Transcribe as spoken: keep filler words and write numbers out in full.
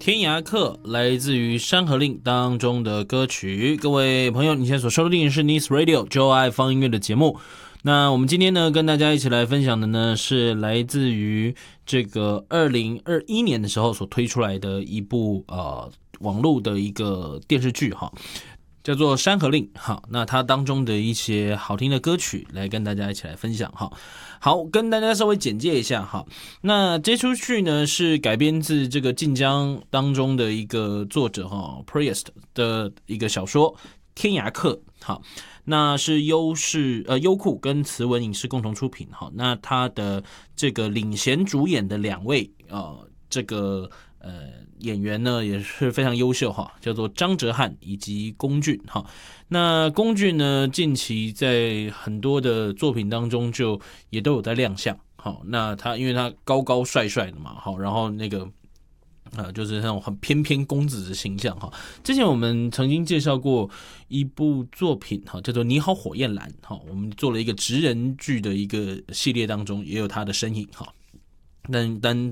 天涯客来自于《山河令》当中的歌曲。各位朋友，你现在所收听的是 Nice Radio 就爱放音乐的节目。那我们今天呢，跟大家一起来分享的呢，是来自于这个二零二一年的时候所推出来的一部呃网络的一个电视剧哈。叫做《山河令》好，那它当中的一些好听的歌曲来跟大家一起来分享哈。好，跟大家稍微简介一下哈。那这出剧呢是改编自这个晋江当中的一个作者哈 Priest 的一个小说《天涯客》好，那是优视呃优酷跟慈文影视共同出品哈。那它的这个领衔主演的两位呃这个呃演员呢也是非常优秀哈，叫做张哲瀚以及龚俊哈。那龚俊呢近期在很多的作品当中就也都有在亮相好，那他因为他高高帅帅的嘛好，然后那个呃就是那种很翩翩公子的形象哈。之前我们曾经介绍过一部作品哈，叫做《你好火焰蓝》哈，我们做了一个职人剧的一个系列当中也有他的身影哈。但但